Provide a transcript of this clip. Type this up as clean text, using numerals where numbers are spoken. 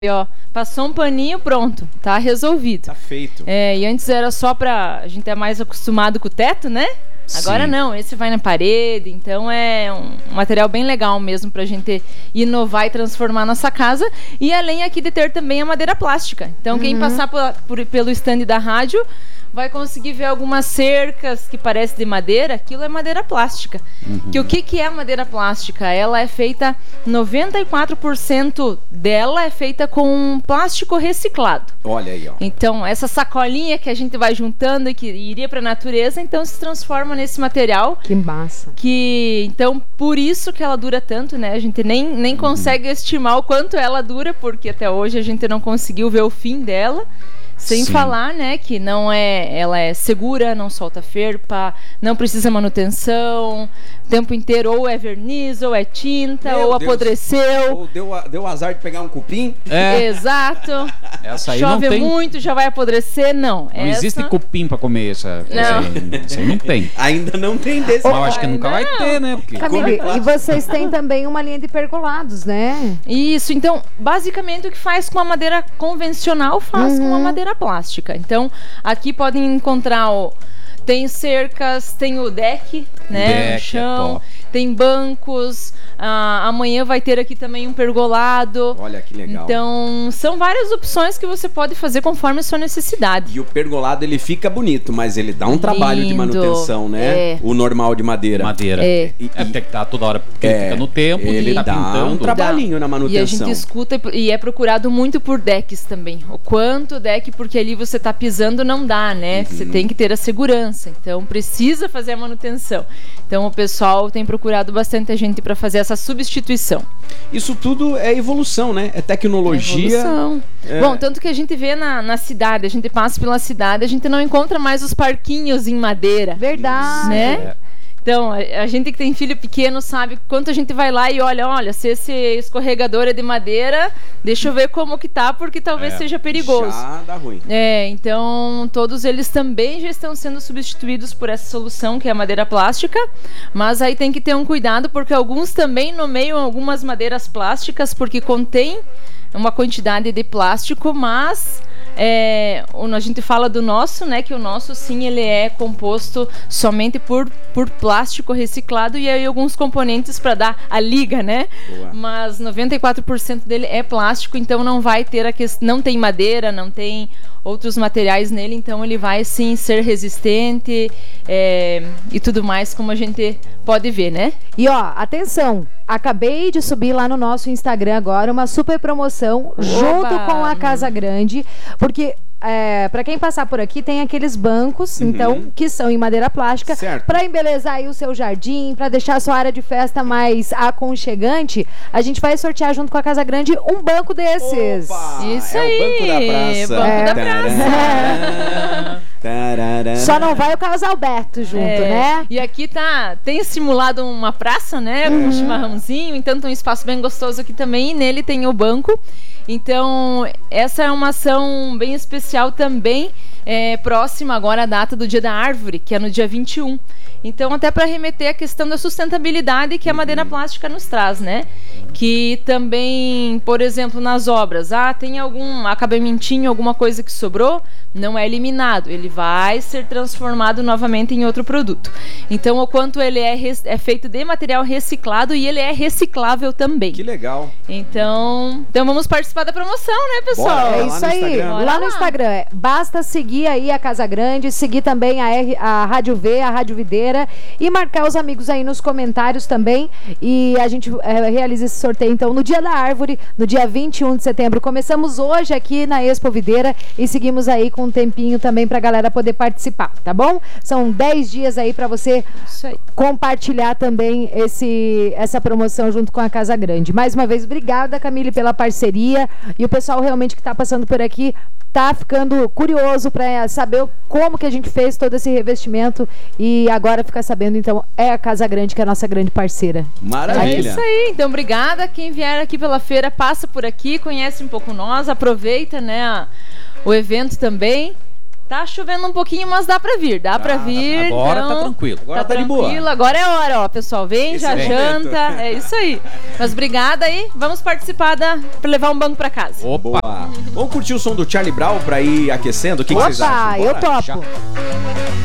Ó, passou um paninho, pronto, tá resolvido. Tá feito. E antes era só a gente é mais acostumado com o teto, né? Agora Sim. não, esse vai na parede, então é um material bem legal mesmo pra gente inovar e transformar nossa casa. E além aqui de ter também a madeira plástica. Então quem passar pelo stand da rádio vai conseguir ver algumas cercas que parecem de madeira. Aquilo é madeira plástica. Que o que é a madeira plástica? Ela é feita, 94% dela é feita com plástico reciclado. Olha aí, ó. Então, essa sacolinha que a gente vai juntando e que iria para a natureza, então se transforma nesse material. Que massa. Então, por isso que ela dura tanto, né? A gente nem consegue estimar o quanto ela dura, porque até hoje a gente não conseguiu ver o fim dela. Sem Sim. falar, né, que ela é segura, não solta ferpa, não precisa manutenção, o tempo inteiro ou é verniz, ou é tinta, Meu ou Deus. apodreceu. Ou deu azar de pegar um cupim? Exato. Essa aí Chove não tem. muito, já vai apodrecer, não. Não existe cupim pra comer essa. Não. Essa aí não tem. Ainda não tem desse. Mas eu acho que nunca vai ter, né? Porque Camille, Como é e vocês têm também uma linha de pergolados, né? Isso, então, basicamente o que faz com a madeira convencional, faz com a madeira plástica. Então, aqui podem encontrar tem cercas, tem o deck, né, Deck, no chão, top. tem bancos, amanhã vai ter aqui também um pergolado. Olha que legal. Então, são várias opções que você pode fazer conforme a sua necessidade. E o pergolado, ele fica bonito, mas ele dá um trabalho de Lindo. manutenção, né? É. O normal de madeira. madeira. É. Tem que estar toda hora, porque ele fica no tempo, ele tá dá pintando. um trabalhinho na E a manutenção. gente escuta e é procurado muito por decks também. O quanto deck, porque ali você tá pisando não dá, né? Você tem que ter a segurança. Então precisa fazer a manutenção. Então o pessoal tem procurado bastante a gente para fazer essa substituição. Isso tudo é evolução, né? É tecnologia. Evolução. Bom, tanto que a gente vê na cidade, a gente passa pela cidade, a gente não encontra mais os parquinhos em madeira. Verdade. Né? Então, a gente que tem filho pequeno sabe quanto a gente vai lá e olha, se esse escorregador é de madeira, deixa eu ver como que tá, porque talvez seja perigoso. Já dá ruim. Então todos eles também já estão sendo substituídos por essa solução que é a madeira plástica, mas aí tem que ter um cuidado, porque alguns também nomeiam algumas madeiras plásticas, porque contém uma quantidade de plástico, mas a gente fala do nosso, né, que o nosso sim, ele é composto somente por plástico reciclado e aí alguns componentes para dar a liga, né? Boa. Mas 94% dele é plástico, então não vai ter não tem madeira, não tem outros materiais nele, então ele vai sim ser resistente e tudo mais, como a gente pode ver, né? E ó, atenção, acabei de subir lá no nosso Instagram agora uma super promoção junto com a Casa Grande, porque para quem passar por aqui tem aqueles bancos, então, que são em madeira plástica, Certo. para embelezar aí o seu jardim, para deixar a sua área de festa mais aconchegante, a gente vai sortear junto com a Casa Grande um banco desses. Opa! Isso é aí, o banco da praça. banco da Tarará. Tarará. Só não vai o Carlos Alberto junto, né? E aqui tem simulado uma praça, né? Com um chimarrãozinho, então tem um espaço bem gostoso aqui também. E nele tem o banco. Então, essa é uma ação bem especial também, próxima agora à data do Dia da Árvore, que é no dia 21. Então, até para remeter à questão da sustentabilidade que a madeira plástica nos traz, né? Que também, por exemplo, nas obras, tem algum acabamentinho, alguma coisa que sobrou, não é eliminado, ele vai ser transformado novamente em outro produto. Então, o quanto ele é feito de material reciclado e ele é reciclável também. Que legal. Então vamos participar da promoção, né, pessoal? Bora. É Lá isso no aí, Instagram. lá no Instagram. Basta seguir aí a Casa Grande, seguir também a Rádio V, a Rádio Videira e marcar os amigos aí nos comentários também. E a gente realiza esse sorteio, então, no Dia da Árvore, no dia 21 de setembro. Começamos hoje aqui na Expo Videira e seguimos aí com um tempinho também pra galera poder participar, tá bom? São 10 dias aí pra você Isso aí. compartilhar também essa promoção junto com a Casa Grande. Mais uma vez, obrigada, Camille, pela parceria. E o pessoal realmente que tá passando por aqui tá ficando curioso para saber como que a gente fez todo esse revestimento e agora ficar sabendo, então, é a Casa Grande que é a nossa grande parceira. Maravilha. É isso aí. Então, obrigada. Quem vier aqui pela feira, passa por aqui, conhece um pouco nós, aproveita, né, o evento também. Tá chovendo um pouquinho, mas dá pra vir. Dá pra vir. Agora então, tá tranquilo. Agora tá de boa. tranquilo. Agora é hora, ó, pessoal. Vem, Esse já é o janta. É isso aí. Mas obrigada aí. Vamos participar pra levar um banco pra casa. Opa! Boa. Vamos curtir o som do Charlie Brown pra ir aquecendo? O que vocês acham? Opa, eu Bora? topo.